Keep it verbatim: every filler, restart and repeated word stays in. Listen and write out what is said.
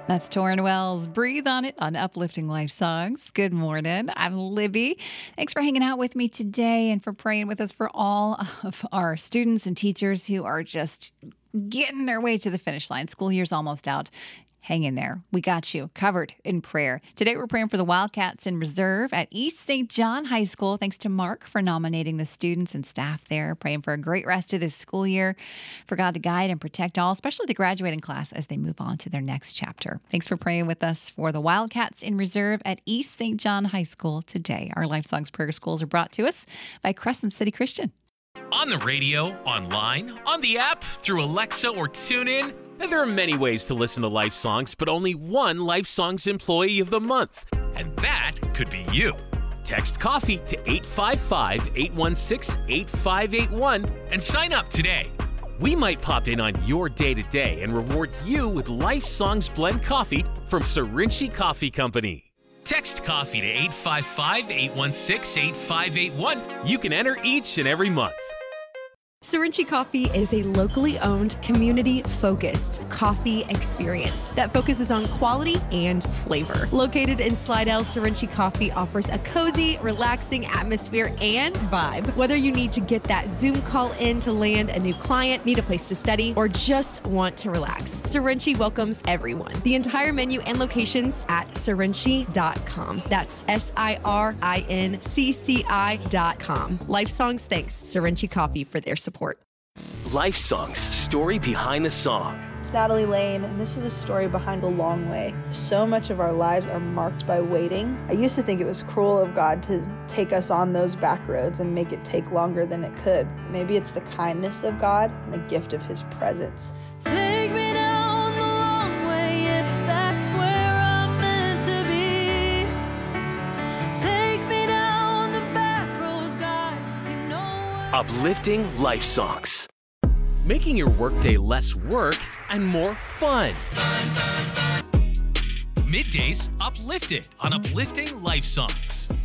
That's Torrin Wells. Breathe on it on Uplifting Life Songs. Good morning. I'm Libby. Thanks for hanging out with me today and for praying with us for all of our students and teachers who are just getting their way to the finish line. School year's almost out. Hang in there. We got you covered in prayer. Today we're praying for the Wildcats in Reserve at East Saint John High School. Thanks to Mark for nominating the students and staff there. Praying for a great rest of this school year, for God to guide and protect all, especially the graduating class as they move on to their next chapter. Thanks for praying with us for the Wildcats in Reserve at East Saint John High School today. Our Life Songs Prayer Schools are brought to us by Crescent City Christian. On the radio, online, on the app, through Alexa or TuneIn. And there are many ways to listen to Life Songs, but only one Life Songs Employee of the Month. And that could be you. Text COFFEE to eight five five, eight one six, eight five eight one and sign up today. We might pop in on your day-to-day and reward you with Life Songs Blend Coffee from Sarinchi Coffee Company. Text COFFEE to eight five five, eight one six, eight five eight one. You can enter each and every month. Sarinchi Coffee is a locally owned, community-focused coffee experience that focuses on quality and flavor. Located in Slidell, Sarinchi Coffee offers a cozy, relaxing atmosphere and vibe. Whether you need to get that Zoom call in to land a new client, need a place to study, or just want to relax, Sarinchi welcomes everyone. The entire menu and locations at sarinchi dot com. That's S I R I N C C I dot com. Life Songs thanks Sarinchi Coffee for their support. Support. Life Songs, story behind the song. It's Natalie Lane, and this is a story behind the long way. So much of our lives are marked by waiting. I used to think it was cruel of God to take us on those back roads and make it take longer than it could. Maybe it's the kindness of God and the gift of His presence. Take me down the long way if that's where I'm meant to be. Take me down the back roads, God, you know. Uplifting Life Songs. Making your workday less work and more fun. Middays uplifted on Uplifting Life Songs.